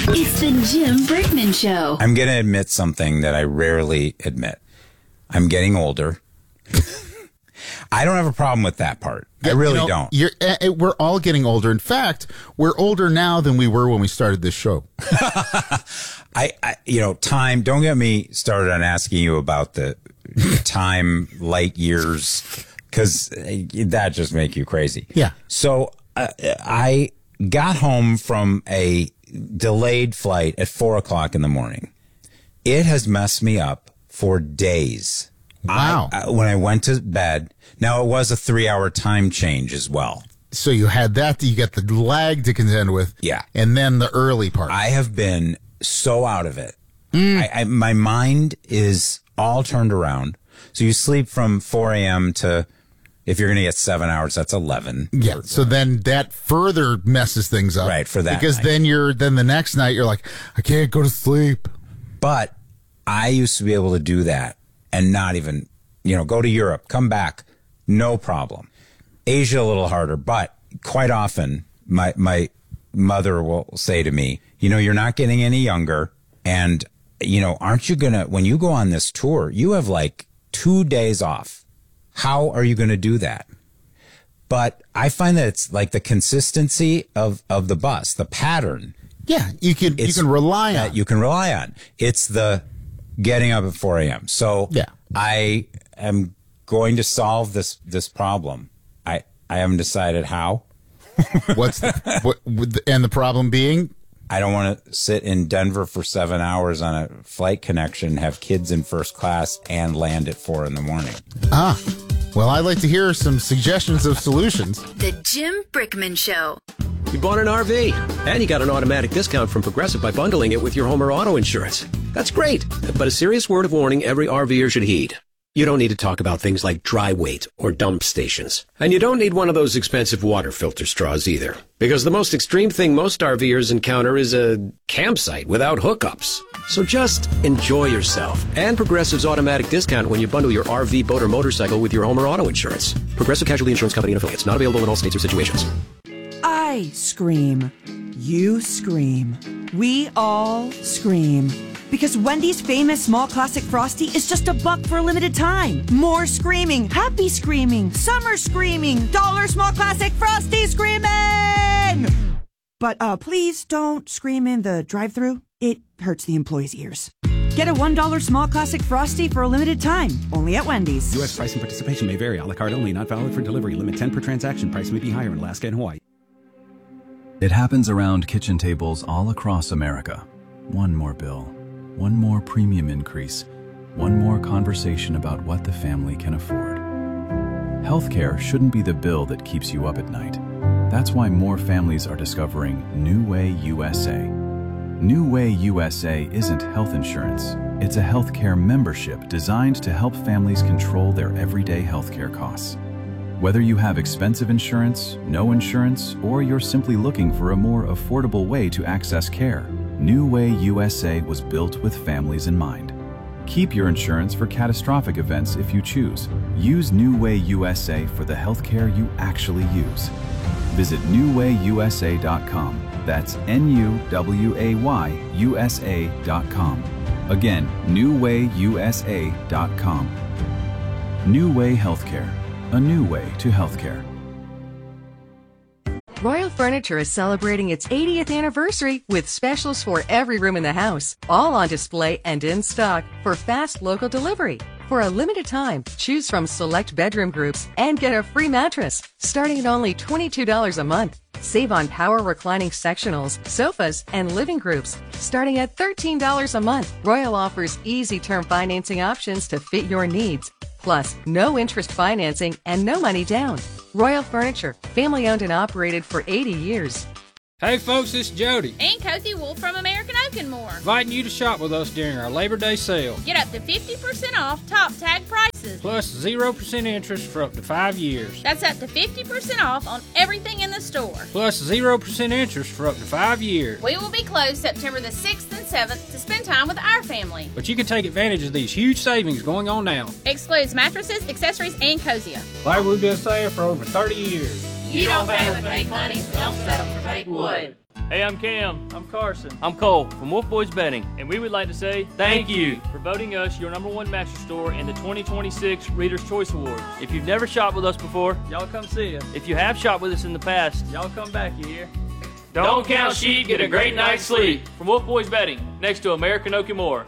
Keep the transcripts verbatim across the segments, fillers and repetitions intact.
It's the Jim Brickman Show. I'm going to admit something that I rarely admit. I'm getting older. I don't have a problem with that part. I really you know, don't. You're, uh, we're all getting older. In fact, we're older now than we were when we started this show. I, I, you know, time, don't get me started on asking you about the time, light years, because that just make you crazy. Yeah. So uh, I got home from a delayed flight at four o'clock in the morning. It has messed me up for days. Wow. I, I, when I went to bed, now it was a three hour time change as well. So you had that, you got the lag to contend with. Yeah. And then the early part. I have been so out of it. Mm. I, I, my mind is all turned around. So you sleep from four a.m. to, if you're going to get seven hours, that's eleven. Yeah. So then that further messes things up. Right, for that Because night. then you're, then the next night you're like, I can't go to sleep. But I used to be able to do that and not even, you know, go to Europe, come back, no problem. Asia, a little harder, but quite often my, my mother will say to me, you know, you're not getting any younger. And, you know, aren't you going to, when you go on this tour, you have like two days off. How are you going to do that? But I find that it's like the consistency of, of the bus, the pattern. Yeah, you can you can rely on. That you can rely on. It's the getting up at four a.m. So yeah. I am going to solve this this problem. I, I haven't decided how. What's the, what, and the problem being? I don't want to sit in Denver for seven hours on a flight connection, have kids in first class, and land at four in the morning. Ah, well, I'd like to hear some suggestions of solutions. The Jim Brickman Show. You bought an R V, and you got an automatic discount from Progressive by bundling it with your home or auto insurance. That's great, but a serious word of warning every RVer should heed. You don't need to talk about things like dry weight or dump stations. And you don't need one of those expensive water filter straws either. Because the most extreme thing most RVers encounter is a campsite without hookups. So just enjoy yourself and Progressive's automatic discount when you bundle your R V, boat, or motorcycle with your home or auto insurance. Progressive Casualty Insurance Company and Affiliates. Not available in all states or situations. I scream. You scream. We all scream. Because Wendy's famous small classic Frosty is just a buck for a limited time. More screaming, happy screaming, summer screaming, dollar small classic Frosty screaming! But uh, please don't scream in the drive-thru. It hurts the employees' ears. Get a one dollar small classic Frosty for a limited time, only at Wendy's. U S price and participation may vary. A la carte only, not valid for delivery. Limit ten per transaction. Price may be higher in Alaska and Hawaii. It happens around kitchen tables all across America. One more bill. One more premium increase, one more conversation about what the family can afford. Healthcare shouldn't be the bill that keeps you up at night. That's why more families are discovering New Way U S A. New Way U S A isn't health insurance. It's a healthcare membership designed to help families control their everyday healthcare costs. Whether you have expensive insurance, no insurance, or you're simply looking for a more affordable way to access care, New Way U S A was built with families in mind. Keep your insurance for catastrophic events if you choose. Use New Way U S A for the healthcare you actually use. Visit new way u s a dot com. That's N U W A Y U S A dot com. Again, new way u s a dot com. New Way Healthcare. A new way to healthcare. Royal Furniture is celebrating its eightieth anniversary with specials for every room in the house, all on display and in stock for fast local delivery. For a limited time, choose from select bedroom groups and get a free mattress, starting at only twenty-two dollars a month. Save on power reclining sectionals, sofas, and living groups, starting at thirteen dollars a month. Royal offers easy term financing options to fit your needs. Plus, no interest financing and no money down. Royal Furniture, family owned and operated for eighty years. Hey folks, it's Jody. And Cozy Wolf from American Oak and More. Inviting you to shop with us during our Labor Day sale. Get up to fifty percent off top tag prices. Plus zero percent interest for up to five years. That's up to fifty percent off on everything in the store. Plus zero percent interest for up to five years. We will be closed September the sixth and seventh to spend time with our family. But you can take advantage of these huge savings going on now. Excludes mattresses, accessories, and Cosia. Like we've been saying for over thirty years. You don't pay with fake money, so don't settle for fake wood. Hey, I'm Cam. I'm Carson. I'm Cole from Wolf Boys Betting, and we would like to say thank you for voting us your number one mattress store in the twenty twenty-six Reader's Choice Awards. If you've never shopped with us before, y'all come see us. If you have shopped with us in the past, y'all come back, you hear? Don't count sheep, get a great night's sleep. From Wolf Boys Betting, next to American Okimore.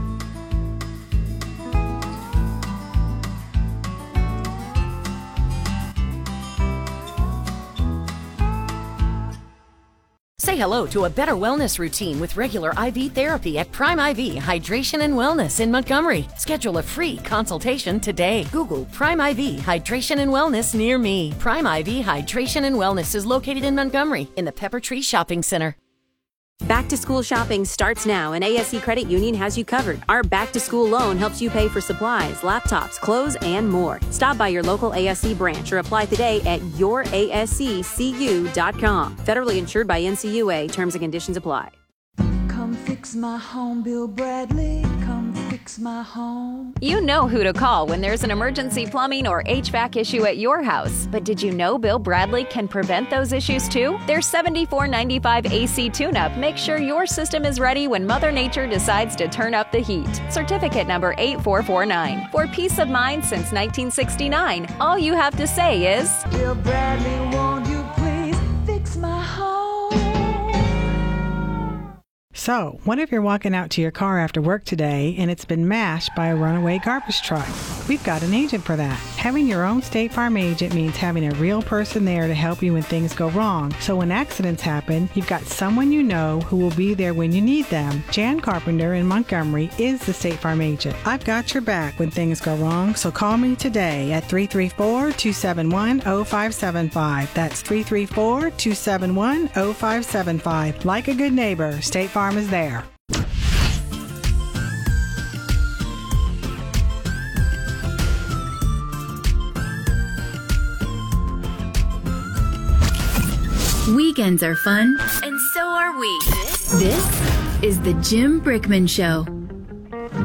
Say hello to a better wellness routine with regular I V therapy at Prime I V Hydration and Wellness in Montgomery. Schedule a free consultation today. Google Prime I V Hydration and Wellness near me. Prime I V Hydration and Wellness is located in Montgomery in the Pepper Tree Shopping Center. Back to school shopping starts now, and A S C Credit Union has you covered. Our back to school loan helps you pay for supplies, laptops, clothes, and more. Stop by your local A S C branch or apply today at your A S C C U dot com. Federally insured by N C U A. Terms and conditions apply. Come fix my home, Bill Bradley. Come fix my home. You know who to call when there's an emergency plumbing or H V A C issue at your house. But did you know Bill Bradley can prevent those issues too? Their seventy-four ninety-five A C tune-up makes sure your system is ready when Mother Nature decides to turn up the heat. Certificate number eight four four nine. For peace of mind since nineteen sixty-nine, all you have to say is, Bill Bradley, won't you please fix my home? So, what if you're walking out to your car after work today and it's been mashed by a runaway garbage truck? We've got an agent for that. Having your own State Farm agent means having a real person there to help you when things go wrong. So when accidents happen, you've got someone you know who will be there when you need them. Jan Carpenter in Montgomery is the State Farm agent. I've got your back when things go wrong, so call me today at three three four, two seven one, zero five seven five. That's three three four, two seven one, zero five seven five. Like a good neighbor, State Farm is there. Weekends are fun, and so are we. This is the Jim Brickman Show.